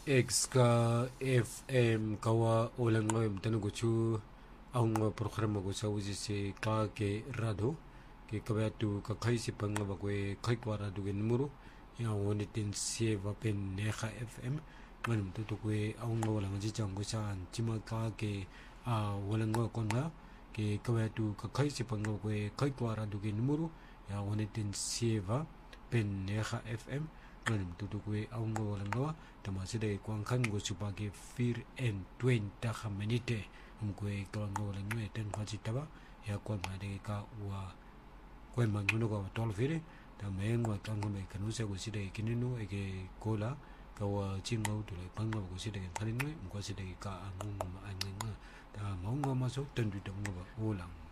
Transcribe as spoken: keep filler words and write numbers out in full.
X ka F M kawa ulang ngoy mtanu gochu aung programa go sa uji se ka ke rado ke kabatu ka kai si panga ba ko kai kwa rado ge numero ya woni tin se va pen neha F M man tu tu ko aung ulang ji chang go sa an chima ka ke a ulang ngoy kon ga ke kabatu ka kai si panga ko kai kwa rado ge numero ya woni tin se va pen neha F M man tu tu ko aung ulang ngoy tamaside kwang kan go supage fir en twenty minute um ko ko ngo le ngue ten kwa chitaba ya kwa ma de ka wa kwa ma ngono ko tol fire ta me ngwa kan ko me kanu se go side kininu e ke kola ka wa chingo tu le pang go side kan ngue um ko side ka angu ma angu ta mo ngo ma so ten du dong go ba ulang